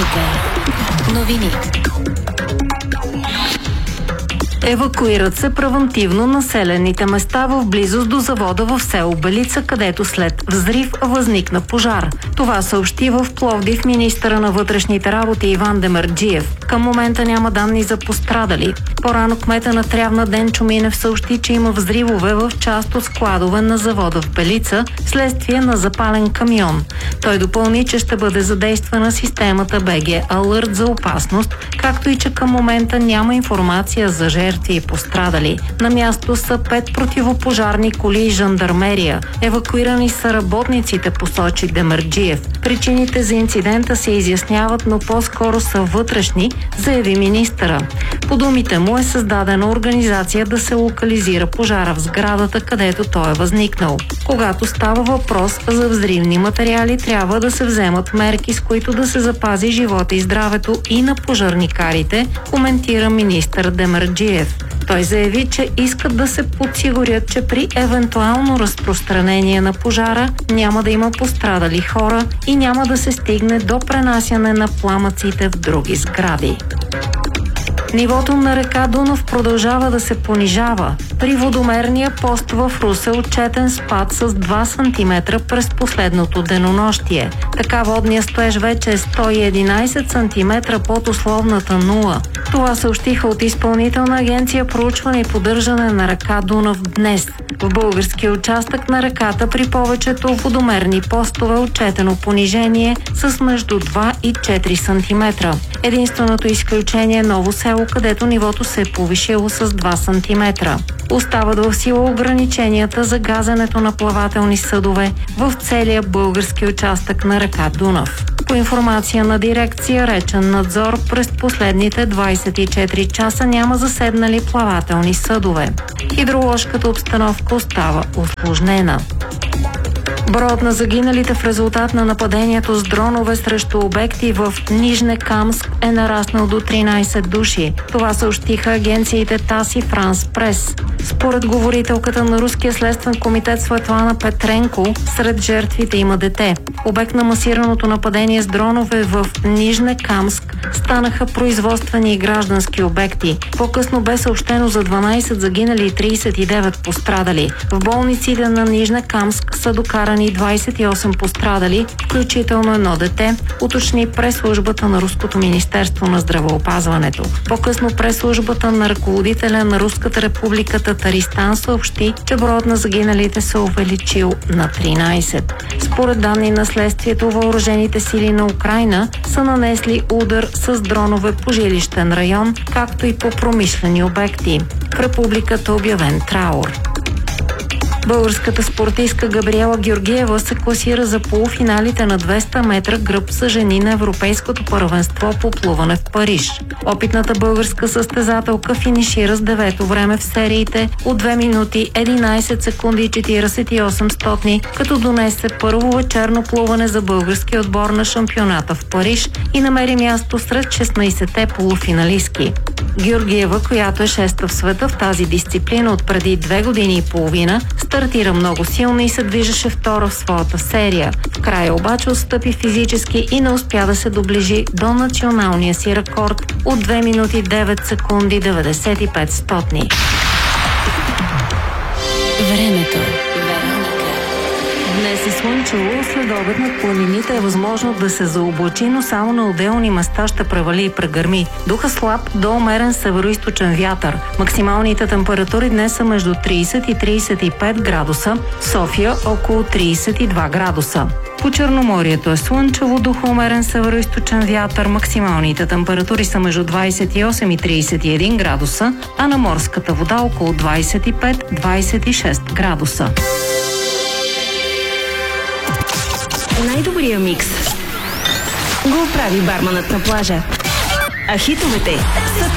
Вероника. Новини. Евакуират се превантивно населените места в близост до завода в село Белица, където след взрив възникна пожар. Това съобщи в Пловдив министъра на вътрешните работи Иван Демерджиев. Към момента няма данни за пострадали. По-рано кмета на Трявна Денчо Минев съобщи, че има взривове в част от складове на завода в Белица, вследствие на запален камион. Той допълни, че ще бъде задействана системата БГ Алърт за опасност, както и че към момента няма информация за жертви и пострадали. На място са 5 противопожарни коли и жандармерия. Евакуирани са работниците, посочи Демерджиев. Причините за инцидента се изясняват, но по-скоро са вътрешни, заяви министъра. По думите му е създадена организация да се локализира пожара в сградата, където той е възникнал. Когато става въпрос за взривни материали, трябва да се вземат мерки, с които да се запази живота и здравето и на пожарникарите, коментира министър Демерджиев. Той заяви, че искат да се подсигурят, че при евентуално разпространение на пожара няма да има пострадали хора и няма да се стигне до пренасяне на пламъците в други сгради. Нивото на река Дунав продължава да се понижава. При водомерния пост в Русе отчетен спад с 2 см през последното денонощие. Така водният стоеж вече е 111 см под условната нула. Това съобщиха от Изпълнителна агенция проучване и поддържане на река Дунав днес. В българския участък на реката при повечето водомерни постове отчетено понижение с между 2 и 4 см. Единственото изключение е Ново село, където нивото се е повишило с 2 см. Остават в сила ограниченията за газенето на плавателни съдове в целия български участък на река Дунав. По информация на дирекция Речен надзор, през последните 24 часа няма заседнали плавателни съдове. Хидроложката обстановка остава усложнена. Броят на загиналите в резултат на нападението с дронове срещу обекти в Нижнекамск е нараснал до 13 души. Това съобщиха агенциите ТАСС и Франс Прес. Според говорителката на Руския следствен комитет Светлана Петренко, сред жертвите има дете. Обект на масираното нападение с дронове в Нижнекамск станаха производствени и граждански обекти. По-късно бе съобщено за 12 загинали и 39 пострадали. В болниците на Нижнекамск са докарани 28 пострадали, включително едно дете, уточни прес-службата на Руското министерство на здравеопазването. По-късно прес-службата на ръководителя на Руската република Татаристан съобщи, че броят на загиналите се увеличил на 13. Според данни на следствието, въоръжените сили на Украйна са нанесли удар с дронове по жилищен район, както и по промишлени обекти. В републиката е обявен траур. Българската спортистка Габриела Георгиева се класира за полуфиналите на 200 метра гръб за жени на Европейското първенство по плуване в Париж. Опитната българска състезателка финишира с 9-то време в сериите от 2 минути 11 секунди и 48 стотни, като донесе първо вечерно плуване за българския отбор на шампионата в Париж и намери място сред 16-те полуфиналистки. Георгиева, която е 6-та в света в тази дисциплина от преди 2 години и половина, стартира много силно и се движеше втора в своята серия. В края обаче отстъпи физически и не успя да се доближи до националния си рекорд от 2 минути 9 секунди 95 стотни. Времето. Днес е слънчево, след обед над планините е възможно да се заоблачи, но само на отделни места ще превали и прегърми. Духа слаб до умерен североизточен вятър. Максималните температури днес са между 30 и 35 градуса, София около 32 градуса. По Черноморието е слънчево, духа умерен североизточен вятър, максималните температури са между 28 и 31 градуса, а на морската вода около 25-26 градуса. Най-добрия микс го прави барманът на плажа. А хитовете са